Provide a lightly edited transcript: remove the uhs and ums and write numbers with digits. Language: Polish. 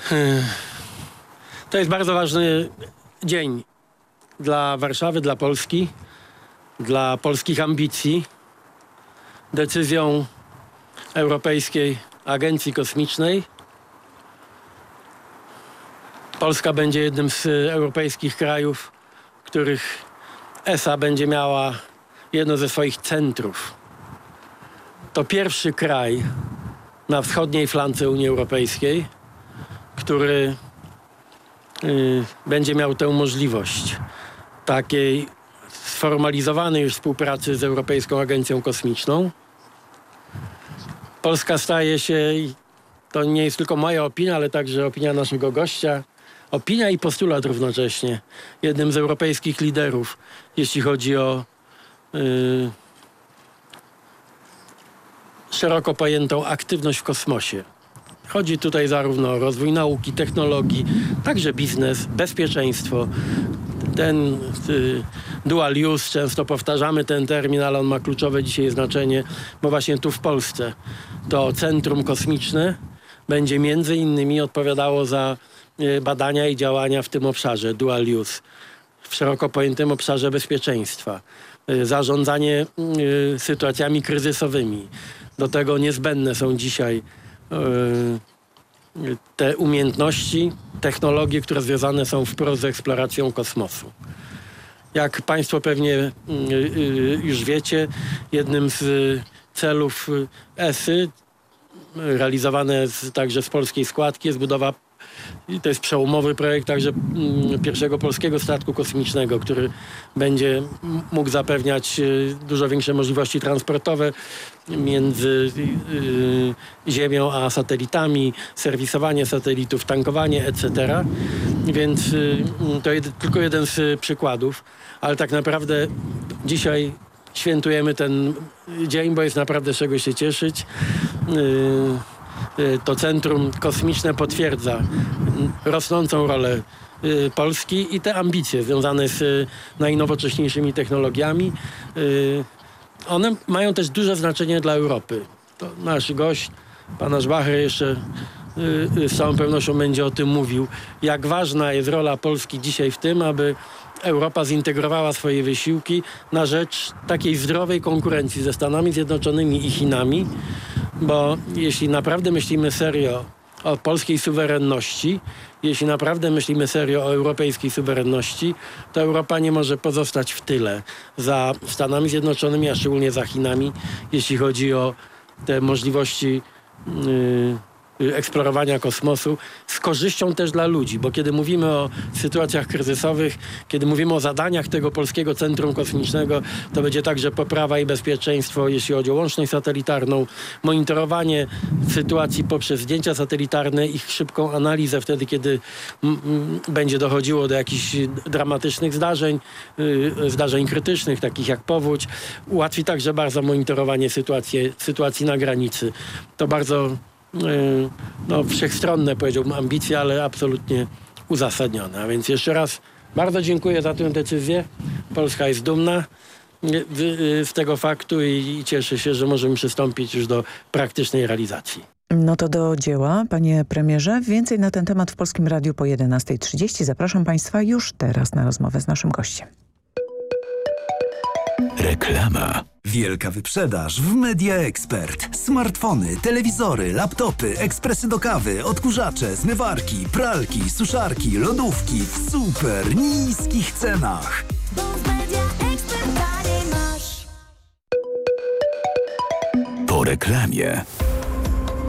To jest bardzo ważny dzień dla Warszawy, dla Polski, dla polskich ambicji. Decyzją Europejskiej Agencji Kosmicznej Polska będzie jednym z europejskich krajów, w których ESA będzie miała jedno ze swoich centrów. To pierwszy kraj na wschodniej flance Unii Europejskiej, który będzie miał tę możliwość takiej sformalizowanej już współpracy z Europejską Agencją Kosmiczną. Polska staje się, i to nie jest tylko moja opinia, ale także opinia naszego gościa, opinia i postulat równocześnie, jednym z europejskich liderów, jeśli chodzi o szeroko pojętą aktywność w kosmosie. Chodzi tutaj zarówno o rozwój nauki, technologii, także biznes, bezpieczeństwo. Ten dual use, często powtarzamy ten termin, ale on ma kluczowe dzisiaj znaczenie, bo właśnie tu w Polsce to centrum kosmiczne będzie między innymi odpowiadało za badania i działania w tym obszarze dual use, w szeroko pojętym obszarze bezpieczeństwa, zarządzanie sytuacjami kryzysowymi. Do tego niezbędne są dzisiaj te umiejętności, technologie, które związane są wprost z eksploracją kosmosu. Jak Państwo pewnie już wiecie, jednym z celów ESY, realizowane także z polskiej składki, jest budowa, i to jest przełomowy projekt także pierwszego polskiego statku kosmicznego, który będzie mógł zapewniać dużo większe możliwości transportowe między Ziemią a satelitami, serwisowanie satelitów, tankowanie, etc. Więc to tylko jeden z przykładów, ale tak naprawdę dzisiaj świętujemy ten dzień, bo jest naprawdę z czego się cieszyć. To centrum kosmiczne potwierdza rosnącą rolę Polski i te ambicje związane z najnowocześniejszyzymi technologiami. One mają też duże znaczenie dla Europy. To nasz gość, pan Aschbacher, jeszcze z całą pewnością będzie o tym mówił, jak ważna jest rola Polski dzisiaj w tym, aby Europa zintegrowała swoje wysiłki na rzecz takiej zdrowej konkurencji ze Stanami Zjednoczonymi i Chinami, bo jeśli naprawdę myślimy serio o polskiej suwerenności, jeśli naprawdę myślimy serio o europejskiej suwerenności, to Europa nie może pozostać w tyle za Stanami Zjednoczonymi, a szczególnie za Chinami, jeśli chodzi o te możliwości eksplorowania kosmosu z korzyścią też dla ludzi, bo kiedy mówimy o sytuacjach kryzysowych, kiedy mówimy o zadaniach tego polskiego centrum kosmicznego, to będzie także poprawa i bezpieczeństwo, jeśli chodzi o łączność satelitarną, monitorowanie sytuacji poprzez zdjęcia satelitarne, ich szybką analizę wtedy, kiedy będzie dochodziło do jakichś dramatycznych zdarzeń krytycznych, takich jak powódź. Ułatwi także bardzo monitorowanie sytuacji na granicy. To bardzo wszechstronne, powiedziałbym, ambicje, ale absolutnie uzasadnione. A więc jeszcze raz bardzo dziękuję za tę decyzję. Polska jest dumna z tego faktu i cieszę się, że możemy przystąpić już do praktycznej realizacji. No to do dzieła, panie premierze. Więcej na ten temat w Polskim Radiu po 11:30. Zapraszam państwa już teraz na rozmowę z naszym gościem. Reklama. Wielka wyprzedaż w Media Expert. Smartfony, telewizory, laptopy, ekspresy do kawy, odkurzacze, zmywarki, pralki, suszarki, lodówki w super niskich cenach. Bo w Media Expert taniej masz. Po reklamie.